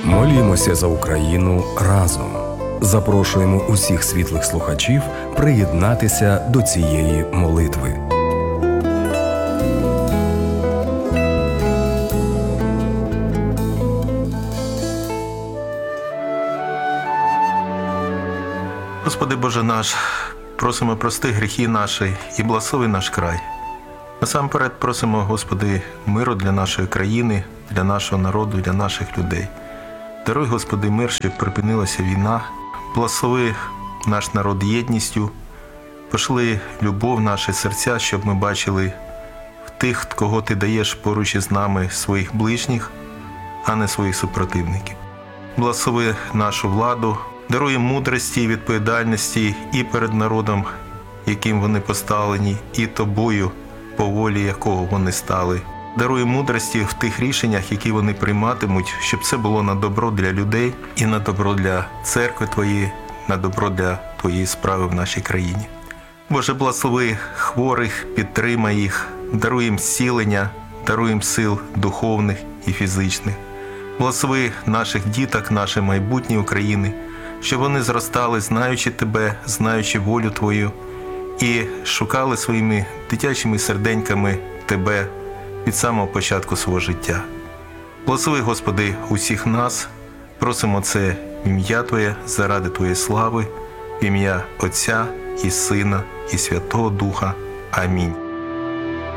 Молімося за Україну разом. Запрошуємо усіх світлих слухачів приєднатися до цієї молитви. Господи Боже наш, просимо прости гріхи наші і благослови наш край. Насамперед просимо, Господи, миру для нашої країни, для нашого народу, для наших людей. Даруй, Господи, мир, щоб припинилася війна. Благослови наш народ єдністю. Пошли любов в наші серця, щоб ми бачили в тих, кого Ти даєш поруч із нами, своїх ближніх, а не своїх супротивників. Благослови нашу владу. Даруй мудрості і відповідальності і перед народом, яким вони поставлені, і Тобою, по волі якого вони стали. Даруй мудрості в тих рішеннях, які вони прийматимуть, щоб це було на добро для людей і на добро для церкви Твоєї, на добро для Твоєї справи в нашій країні. Боже, благослови хворих, підтримай їх, даруй їм зцілення, даруй їм сил духовних і фізичних. Благослови наших діток, наше майбутнє України, щоб вони зростали, знаючи Тебе, знаючи волю Твою, і шукали своїми дитячими серденьками Тебе від самого початку свого життя. Благослови, Господи, усіх нас, просимо це в ім'я Твоє, заради Твоєї слави, в ім'я Отця і Сина і Святого Духа. Амінь.